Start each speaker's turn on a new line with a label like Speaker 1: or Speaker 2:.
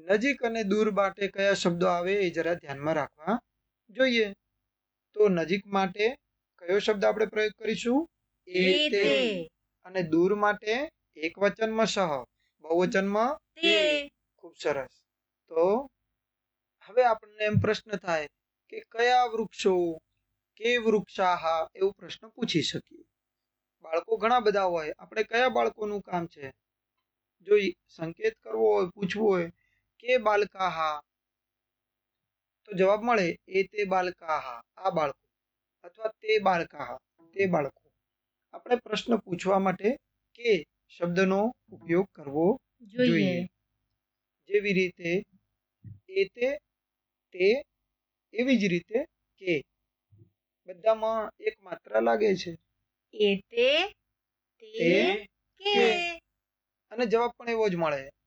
Speaker 1: નજીક અને દૂર માટે કયા શબ્દો આવે એ જરા ધ્યાનમાં રાખવા જોઈએ. તો નજીક માટે કયો શબ્દ આપણે પ્રયોગ કરીશું? એ તે. અને દૂર માટે એક વચનમાં સહ, બહુવચનમાં તે. ખૂબ સરસ. તો હવે આપણને એમ પ્રશ્ન થાય કે કયા વૃક્ષો, કે વૃક્ષાહા, એવો પ્રશ્ન પૂછી શકીએ. બાળકો ઘણા બધા હોય, આપણે કયા બાળકોનું કામ છે? જો સંકેત કરવો હોય, પૂછવું હોય કે બાલકાહા, તો જવાબ મળે એ તે બાલકાહા, આ બાળકો, અથવા તે બાલકાહા, તે બાળકો. આપણે પ્રશ્ન પૂછવા માટે કે શબ્દનો ઉપયોગ કરવો જોઈએ. જેવી રીતે એ તે, એવી જ રીતે કે. બધામાં એક માત્રા લાગે છે.
Speaker 2: એ તે
Speaker 1: કે. અને જવાબ પણ એવો જ મળે.